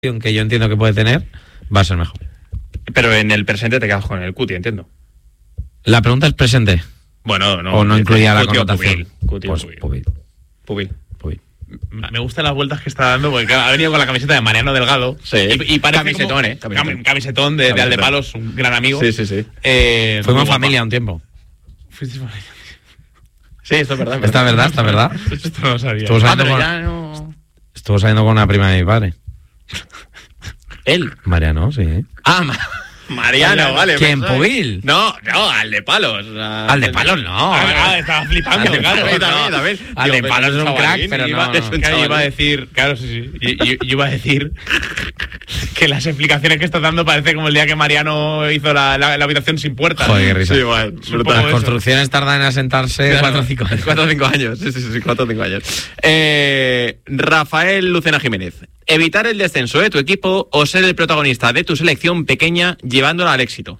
que yo entiendo que puede tener, va a ser mejor. Pero en el presente te quedas con el Cuti, entiendo. La pregunta es presente. Bueno, no. O no incluía la Cuti o connotación. Cuti o Pues Pubil. Pubil. Me gustan las vueltas que está dando porque claro, ha venido con la camiseta de Mariano Delgado. Sí. Y parece Camisetón, como, camisetón de Aldepalos, un gran amigo. Sí. Fuimos familia un tiempo. Fuiste familia. Sí, esto es verdad. Está verdad. Esto no lo sabía. Estuvo saliendo con una prima de mi padre. ¿Él? Mariano, sí. Mariano, vale. ¿Quién, Pubil? No, Aldepalos. Aldepalos no. Estaba flipando, claro. También. Aldepalos es un crack, pero no. Yo iba a decir, claro, sí. Yo iba a decir que las explicaciones que estás dando parece como el día que Mariano hizo la habitación sin puertas. Joder, qué risa. Sí, igual. Las construcciones tardan en asentarse 4 o 5 años. 4 o 5 años. Sí, 4 o 5 años. Rafael Lucena Jiménez. Evitar el descenso de tu equipo o ser el protagonista de tu selección pequeña llevándola al éxito.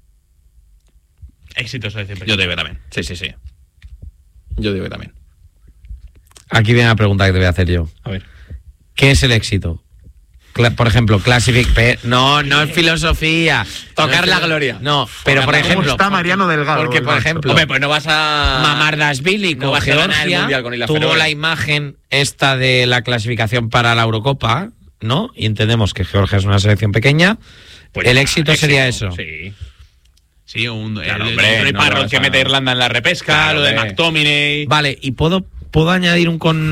Éxito, eso siempre. Yo te digo también. Sí. Yo digo también. Aquí viene la pregunta que te voy a hacer yo. A ver. ¿Qué es el éxito? Por ejemplo, no es filosofía. Tocar la gloria. No, pero por ejemplo. ¿Cómo está Mariano Delgado? Porque, por ejemplo. Hombre, pues no vas a. Mamardashvili con Georgia tuvo la imagen esta de la clasificación para la Eurocopa, ¿no? Y entendemos que Georgia es una selección pequeña. Pues el éxito sería eso. Sí. Sí, Claro, el Parrot que mete a Irlanda en la repesca, Claro, lo de McTominay. Vale, y puedo añadir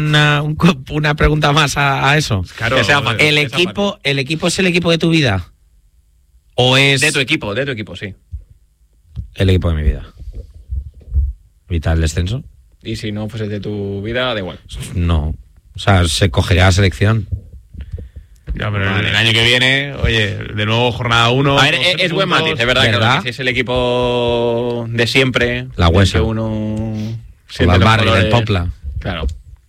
una pregunta más a eso. Claro, que sea fácil. ¿El equipo es el equipo de tu vida? ¿O es De tu equipo, sí. el equipo de mi vida? ¿Evitar el descenso? Y si no fuese de tu vida, da igual. No. O sea, se cogería la selección. Ya, pero el año que viene, oye, de nuevo jornada 1. A ver, es buen matiz, es verdad. ¿Verdad? Que si es el equipo de siempre, La Huesa. que uno O siente el los barrio, colores. el Popla. Claro.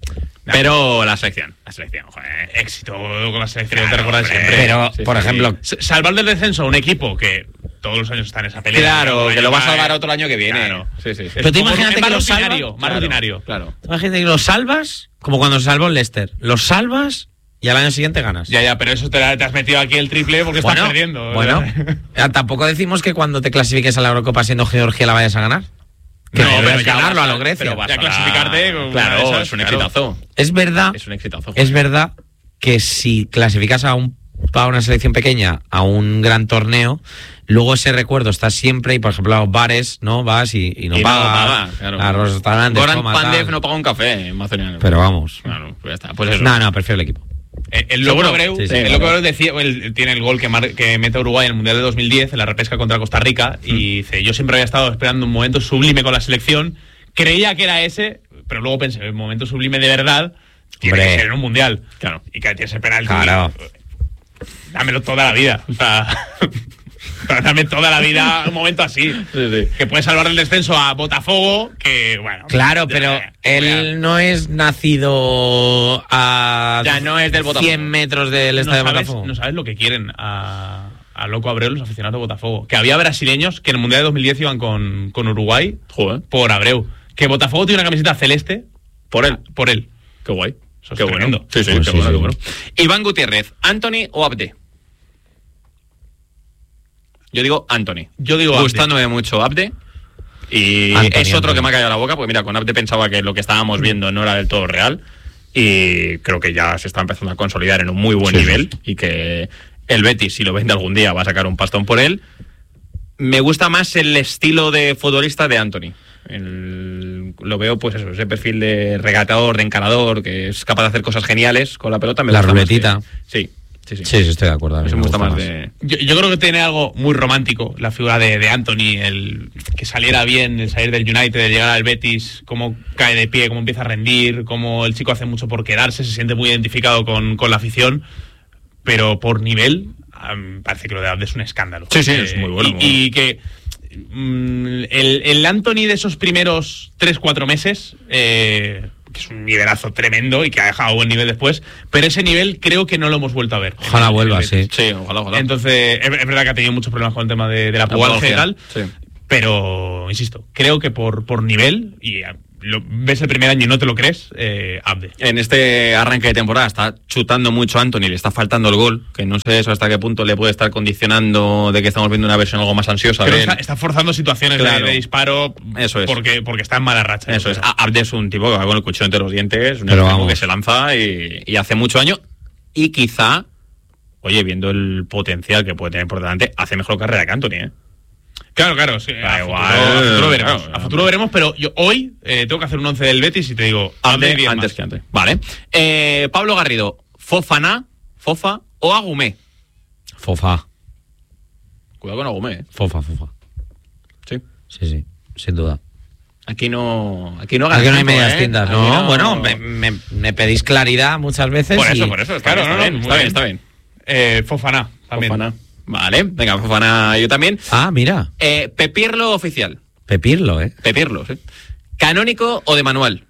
Pero la selección, joder. Éxito con la selección, Claro, te recuerdas hombre. siempre. Pero, Sí, por sí. ejemplo, Salvar del descenso a un equipo que todos los años está en esa pelea. Claro, que lo va a salvar otro año que viene. Claro. Sí. Pero tú imagínate más que lo rutinario, salva. más rutinario. Claro. imagínate que lo salvas, como cuando se salvó el Leicester. Lo salvas y al año siguiente ganas. Ya, pero eso te has metido aquí el triple porque estás perdiendo. Bueno, tampoco decimos que cuando te clasifiques a la Eurocopa siendo Georgia la vayas a ganar. Que No, debes pero ya ganarlo vas a lo Grecia. pero vas a clasificarte con una de Claro, esas, es un claro. exitazo. Es verdad Es verdad que si clasificas a una selección pequeña a un gran torneo, luego ese recuerdo está siempre. Y por ejemplo a los bares, ¿no? Vas y no pagas. Claro. A los restaurantes. Goran toma, Pandev tal. no paga un café en Macedonio. Pero vamos. Claro, pues ya está. Pues eso. No, prefiero el equipo. El Loco ¿Seguro? Abreu, Sí, el claro. Loco Abreu decía, él tiene el gol que mete a Uruguay en el Mundial de 2010 en la repesca contra Costa Rica y dice, yo siempre había estado esperando un momento sublime con la selección, creía que era ese, pero luego pensé, el momento sublime de verdad tiene que ser en un Mundial. Claro. Y que tiene ese penalti. Claro. Dámelo toda la vida. O sea, dame toda la vida un momento así. Sí. Que puede salvar el descenso a Botafogo, que bueno. Claro, pero él no es nacido a Ya, no es del Botafogo. 100 metros del estadio de Botafogo. No sabes lo que quieren a Loco Abreu los aficionados de Botafogo. Que había brasileños que en el Mundial de 2010 iban con Uruguay. Joder. Por Abreu. Que Botafogo tiene una camiseta celeste Por él. por él. Qué guay. Eso es Qué tremendo. bueno. Sí, Pues qué sí. bueno. Iván Gutiérrez, ¿Anthony o Abde? Yo digo Anthony. Yo digo Abde. Gustándome mucho Abde. Y Anthony, es otro Anthony. que me ha callado la boca, porque mira, con Abde pensaba que lo que estábamos viendo no era del todo real. Y creo que ya se está empezando a consolidar en un muy buen nivel. Y que el Betis, si lo vende algún día, va a sacar un pastón por él. Me gusta más el estilo de futbolista de Anthony. Lo veo, pues eso, ese perfil de regateador, de encarador, que es capaz de hacer cosas geniales con la pelota. Me La gusta más ruletita. Sí. Sí, estoy de acuerdo. A mí Eso me gusta más de... Yo creo que tiene algo muy romántico la figura de Anthony, el que saliera bien, el salir del United, el llegar al Betis, cómo cae de pie, cómo empieza a rendir, cómo el chico hace mucho por quedarse, se siente muy identificado con la afición, pero por nivel parece que lo de Abde es un escándalo. Sí, es muy bueno. Y que el Anthony de esos primeros 3-4 meses... que es un nivelazo tremendo y que ha dejado buen nivel después, pero ese nivel creo que no lo hemos vuelto a ver. Ojalá vuelva, sí. Sí, ojalá. Entonces, es verdad que ha tenido muchos problemas con el tema de la pubalgia y tal, Sí. pero, insisto, creo que por nivel, y ves el primer año y no te lo crees, Abde. En este arranque de temporada está chutando mucho Anthony, le está faltando el gol, que no sé eso hasta qué punto le puede estar condicionando de que estamos viendo una versión algo más ansiosa. Pero está forzando situaciones de disparo. Eso es. Porque está en mala racha. Eso es. Abde es un tipo que va con el cuchillo entre los dientes, un Pero tipo que se lanza y hace mucho daño. Y quizá, oye, viendo el potencial que puede tener por delante, hace mejor carrera que Anthony, Claro, sí. A futuro veremos. Claro. A futuro veremos, pero yo hoy tengo que hacer un 11 del Betis y te digo, Abde antes que antes. Vale. Pablo Garrido, Fofa o Agumé. Fofa. Cuidado con Agumé, Fofa. Sí, sin duda. Aquí no hay medias tintas. No, bueno, me pedís claridad muchas veces. Por eso. Está bien. Fofana también. Fofana. Vale, venga, Fofana yo también. Ah, mira. Pepirlo oficial. Pepirlo, Pepirlo, sí. ¿Canónico o de manual?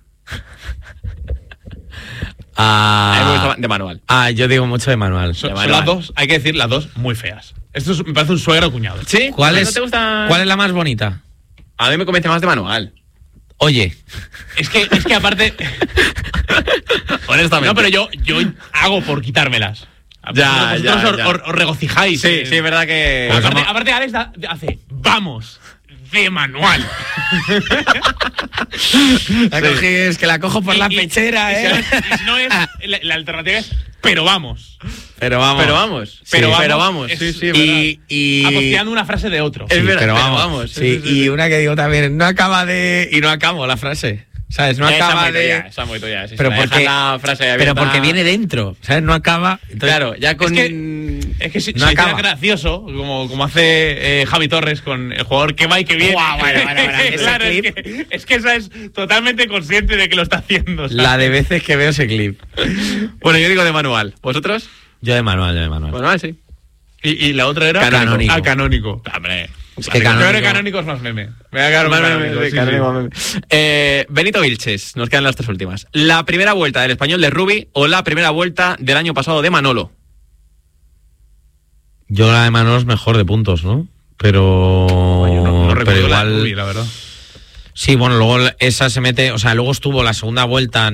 A mí me gusta de manual. Yo digo mucho de manual. Son las dos, hay que decir, las dos muy feas. Esto me parece un suegro cuñado. ¿Sí? ¿Cuál te gusta? ¿Cuál es la más bonita? A mí me convence más de manual. Oye. Es que aparte... Honestamente. No, pero yo hago por quitármelas. Ya. Os regocijáis. Sí, es verdad que... Aparte Alex hace, vamos, de manual. Es que la cojo por la pechera, Y si no es, la alternativa es, pero vamos. Pero vamos. Sí, y aposteando una frase de otro. Es verdad, pero vamos. Sí, y una que digo también, no acaba de... Y no acabo la frase. ¿Sabes? No acaba de... Esa muy tuya. Pero porque viene dentro, ¿sabes? No acaba... Entonces, claro, ya con... Es que si no acaba. Gracioso, como hace Javi Torres con el jugador que va y que viene. Bueno. Claro, es que esa es totalmente consciente de que lo está haciendo, ¿sabes? La de veces que veo ese clip. Bueno, yo digo de manual. ¿Vosotros? Yo de manual. Manual, sí. ¿Y la otra era? Canónico. Canónico. Hombre... Es que Canónico es más meme. Me voy a quedar Canónico. Benito Vilches, nos quedan las tres últimas. ¿La primera vuelta del Español de Rubi o la primera vuelta del año pasado de Manolo? Yo la de Manolo es mejor de puntos, ¿no? Pero... no recuerdo pero igual... la de Rubi, la verdad. Sí, bueno, luego esa se mete... O sea, luego estuvo la segunda vuelta...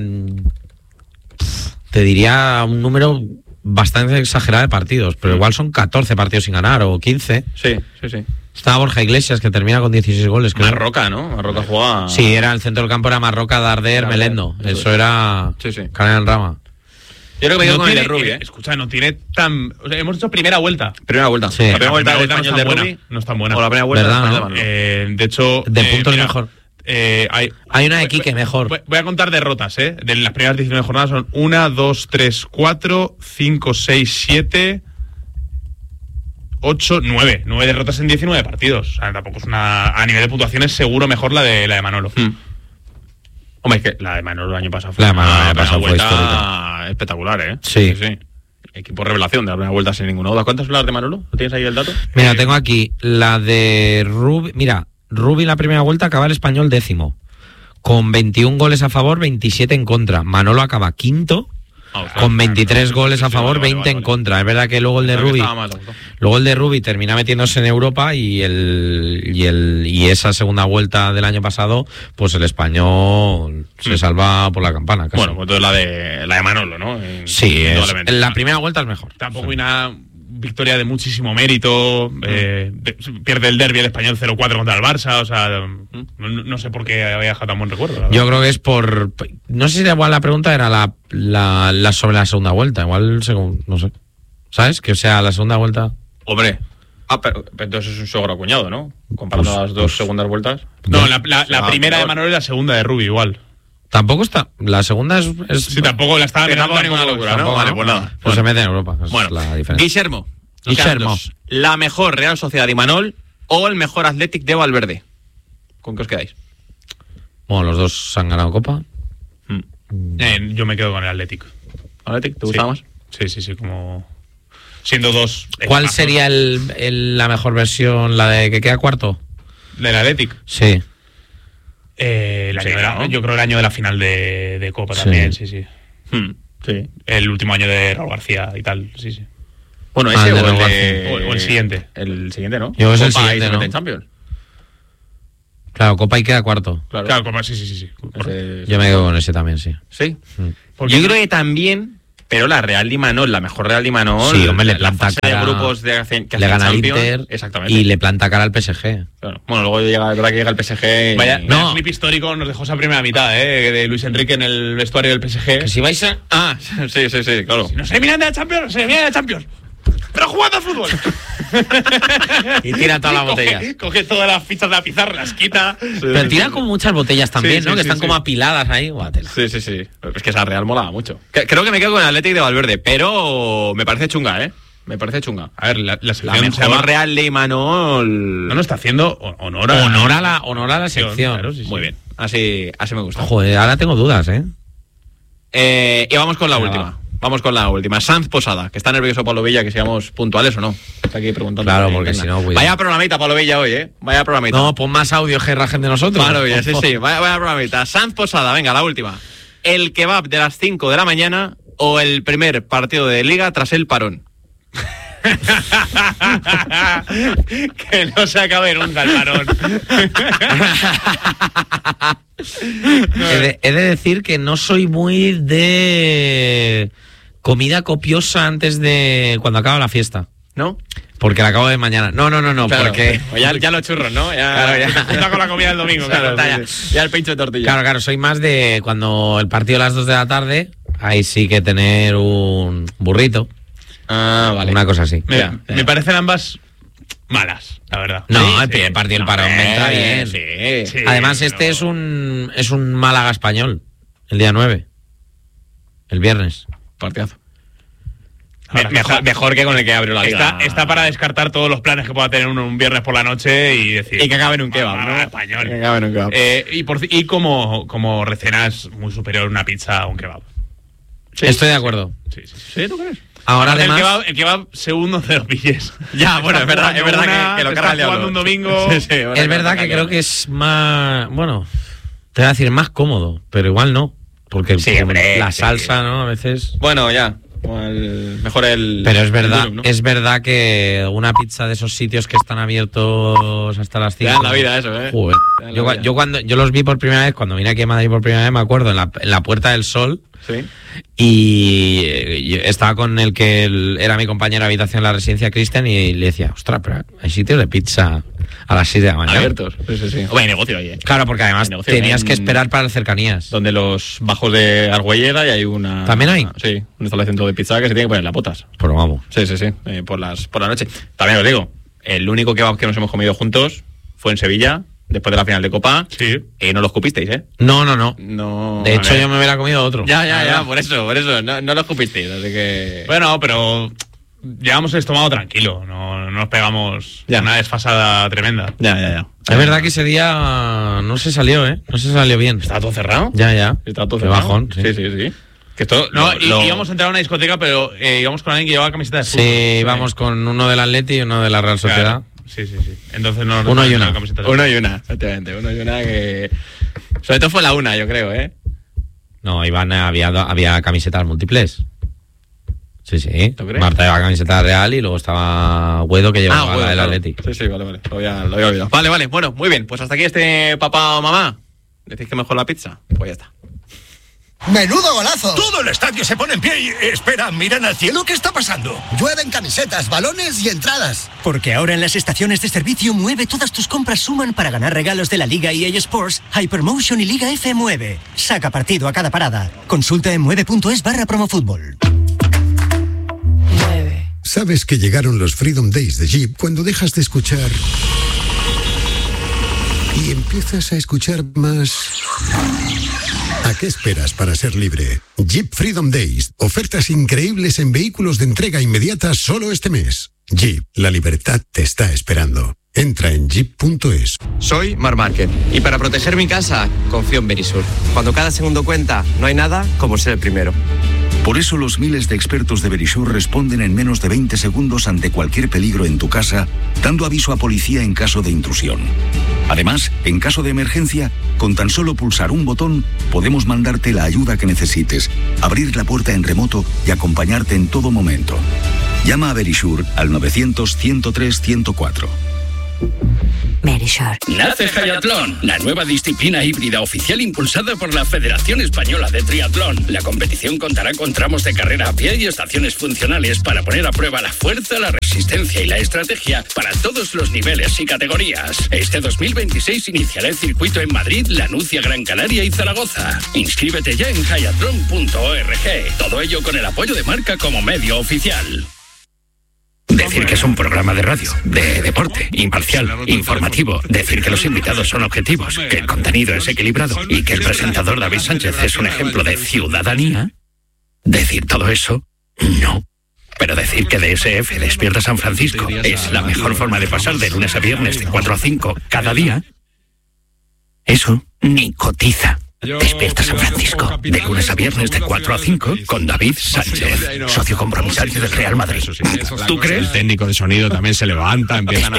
Te diría un número... bastante exagerada de partidos, pero igual son 14 partidos sin ganar o 15. Sí. Estaba Borja Iglesias, que termina con 16 goles. Creo. Marroca, ¿no? Marroca jugaba... Sí, era el centro del campo, era Marroca, Darder, Melendo. Eso era... Sí. Canela en rama. Yo creo que me digo con el de Rubi, Escucha, no tiene tan... O sea, hemos hecho primera vuelta. Primera vuelta. Sí. La primera vuelta del no Español de Rubi. No es tan buena. O la primera vuelta ¿verdad, del no? Español de Manolo. De hecho... De puntos mira, mejor. Hay una de Quique mejor. Voy a contar derrotas, ¿eh? De las primeras 19 jornadas son 1, 2, 3, 4, 5, 6, 7, 8, 9. 9 derrotas en 19 partidos. O sea, tampoco es una... A nivel de puntuaciones seguro mejor la de Manolo. Hombre, es que la de Manolo el año pasado fue La de Manolo el año una pasado fue vuelta histórica. espectacular, ¿eh? Sí. Equipo revelación de la primera vuelta sin ninguna duda. ¿Cuántas son las de Manolo? ¿No tienes ahí el dato? Mira, tengo aquí la de Rubi. Mira, Rubi la primera vuelta acaba el Español 10º. Con 21 goles a favor, 27 en contra. Manolo acaba quinto. Con 23 goles a favor, 20 en contra. Es verdad que luego el de Rubi termina metiéndose en Europa y esa segunda vuelta del año pasado, pues el Español se salva por la campana. Casi. Bueno, pues entonces la de Manolo, ¿no? Sí, la primera vuelta es mejor. Tampoco hay una victoria de muchísimo mérito. Pierde el derbi el Español 0-4 contra el Barça. O sea, no sé por qué había dejado tan buen recuerdo. Yo creo que es por... No sé si igual la pregunta era la sobre la segunda vuelta. Igual, no sé. ¿Sabes? Que o sea, la segunda vuelta... Hombre. Pero entonces es un suegro cuñado, ¿no? Comparando las dos segundas vueltas. No, la primera de Manolo y la segunda de Rubi igual. Tampoco está. La segunda es... Sí, tampoco la estaba mirando. Tampoco ninguna locura, ¿no? Vale, pues nada. Pues se mete en Europa. Bueno, la diferencia. Guillermo. Guillermo. ¿La mejor Real Sociedad de Imanol o el mejor Athletic de Valverde? ¿Con qué os quedáis? Bueno, los dos han ganado Copa. Yo me quedo con el Athletic. ¿Athletic? ¿Te gustaba más? Sí, como... Siendo dos... ¿Cuál sería la mejor versión? ¿La de que queda cuarto? ¿Del Athletic? Sí. ¿no? Yo creo el año de la final de Copa también, sí. Sí. El último año de Raúl García y tal, sí. Bueno, ese o el siguiente. El siguiente, ¿no? Yo es el Copa siguiente, y ¿no? en Champions. Claro, Copa y queda cuarto. Claro, Copa, sí. Yo me quedo con ese también, sí. Sí. Yo creo que también... Pero la Real de Imanol, la mejor Real de Imanol, sí, hombre, le planta la fase cara, de grupos que le gana al Champions, Inter, exactamente. y le planta cara al PSG. Claro. Bueno, luego es verdad que llega el PSG. Vaya clip histórico nos dejó esa primera mitad, de Luis Enrique en el vestuario del PSG. Que si vais a... Ah, sí, claro. Si no se miran de la Champions, se miran de la Champions. Pero jugando al fútbol. Y tira todas las botellas. Coge todas las fichas de la pizarra, las quita. Pero tira como muchas botellas también, Sí, ¿no? sí, Que están sí. como apiladas ahí. Guatela. Sí. Es que esa Real molaba mucho. Creo que me quedo con el Athletic de Valverde, pero me parece chunga, ¿eh? Me parece chunga. A ver, la La sección mejor se llama... Real de Imanol. No está haciendo honor Honor a la sección. Claro, sí. Muy bien. Así me gusta. Joder, ahora tengo dudas, ¿eh? Y vamos con la Venga, última. va. Vamos con la última. Sanz Posada, que está nervioso Pablo Villa, que seamos puntuales o no. Está aquí preguntando. Claro, porque si no, cuidado. Vaya programita Pablo Villa hoy, ¿eh? Vaya programita. No, pon más audio que rajen de nosotros. Pablo Villa, sí. Vaya programita. Sanz Posada, venga, la última. ¿El kebab de las 5 de la mañana o el primer partido de Liga tras el parón? Que no se acabe nunca el parón. He de decir que no soy muy de comida copiosa antes de cuando acaba la fiesta. ¿No? Porque la acabo de mañana. No, Claro. porque... O ya los churros, ¿no? Claro, ya. Está con la comida del domingo, claro. Ya el pincho de tortilla. Claro, soy más de cuando el partido a las 2 de la tarde, ahí sí que tener un burrito. Ah, vale. Una cosa así. Me parecen ambas malas, la verdad. No, Sí, el partido del parón me entra bien. Sí. Además, pero- este es un Málaga español, el día 9. El viernes. Partidazo. Ahora, Mejor que con el que abrió la liga. Está para descartar todos los planes que pueda tener uno un viernes por la noche y decir... Y que acabe en un kebab, ¿no? Español. Que acabe en un kebab. Y como recenas muy superior una pizza a un kebab. Sí. Estoy de acuerdo. Sí. ¿Sí, tú crees? Ahora además... El kebab segundo de los pilles. Ya, bueno, es verdad que lo carga el diablo. jugando un domingo. Sí, Es verdad que creo que es más... Bueno, te voy a decir más cómodo, pero igual no. Porque Sí, hombre, la sí. salsa, ¿no? A veces... Bueno, ya. Mejor el... Pero es verdad, el durum, ¿no? es verdad que una pizza de esos sitios que están abiertos hasta las 5... Te dan la vida eso, ¿eh? Joder. Te dan la vida. Yo cuando yo los vi por primera vez, cuando vine aquí a Madrid por primera vez, me acuerdo, en la Puerta del Sol, Sí. y yo estaba con el que era mi compañero de habitación en la residencia, Cristian, y le decía, ostras, pero hay sitios de pizza a las 6 de la mañana. Abiertos. Sí. Hombre, hay negocio ahí, ¿eh? Claro, porque además Hay negocio tenías en- que esperar para las cercanías. Donde los bajos de Argüellera y hay una... ¿También hay? Sí, un establecimiento de pizza que se tiene que poner las botas. Pero vamos. Sí. Por la noche. También os digo, el único kebab que nos hemos comido juntos fue en Sevilla, después de la final de Copa. Sí. Y no lo escupisteis, ¿eh? No. No. De hecho, a ver. yo me hubiera comido otro. Ya, por eso. No lo escupisteis, así que... Bueno, pero llevamos el estómago tranquilo. No nos pegamos Ya. una desfasada tremenda. Ya. Es verdad que ese día no se salió, ¿eh? No se salió bien. ¿Está todo cerrado? Ya. Está todo Qué cerrado. bajón, sí. Sí. Que esto... No, íbamos a entrar a una discoteca, pero íbamos con alguien que llevaba camiseta de fútbol. Sí, vamos con uno del Atleti y uno de la Real Sociedad. Claro. Sí. Entonces no Uno y una. Uno y una, efectivamente. Uno y una que... Sobre todo fue la una, yo creo, ¿eh? No, Iván había camisetas múltiples. Sí. ¿Tú crees? Marta llevaba camiseta real y luego estaba Guedo que llevaba bueno, la del claro. Atleti. Sí, vale. Lo había olvidado. Vale. Bueno, muy bien. Pues hasta aquí este papá o mamá. ¿Decís que mejor la pizza? Pues ya está. ¡Menudo golazo! Todo el estadio se pone en pie y... Espera, ¿miran al cielo? ¿Qué está pasando? Llueven camisetas, balones y entradas. Porque ahora en las estaciones de servicio Mueve todas tus compras suman para ganar regalos de la Liga EA Sports, Hypermotion y Liga F Mueve. Saca partido a cada parada. Consulta en mueve.es/promofútbol. ¿Sabes que llegaron los Freedom Days de Jeep cuando dejas de escuchar y empiezas a escuchar más? ¿A qué esperas para ser libre? Jeep Freedom Days. Ofertas increíbles en vehículos de entrega inmediata solo este mes. Jeep, la libertad te está esperando. Entra en jeep.es. Soy Marc Márquez y para proteger mi casa confío en Verisur. Cuando cada segundo cuenta, no hay nada como ser el primero. Por eso los miles de expertos de Verisur responden en menos de 20 segundos ante cualquier peligro en tu casa, dando aviso a policía en caso de intrusión. Además, en caso de emergencia, con tan solo pulsar un botón, podemos mandarte la ayuda que necesites, abrir la puerta en remoto y acompañarte en todo momento. Llama a Verisur al 900 103 104. Verisure. Nace Hayatlón, la nueva disciplina híbrida oficial impulsada por la Federación Española de Triatlón. La competición contará con tramos de carrera a pie y estaciones funcionales para poner a prueba la fuerza, la resistencia y la estrategia para todos los niveles y categorías. Este 2026 iniciará el circuito en Madrid, La Nucia, Gran Canaria y Zaragoza. Inscríbete ya en hayatlon.org. Todo ello con el apoyo de Marca como medio oficial. Decir que es un programa de radio, de deporte, imparcial, informativo. Decir que los invitados son objetivos, que el contenido es equilibrado y que el presentador David Sánchez es un ejemplo de ciudadanía. Decir todo eso, no. Pero decir que DSF Despierta San Francisco es la mejor forma de pasar de lunes a viernes de 4 a 5 cada día, eso ni cotiza. Despierta San Francisco, de lunes a viernes de 4 a 5 con David Sánchez, socio compromisario del Real Madrid. ¿Tú crees? El técnico de sonido también se levanta, empiezan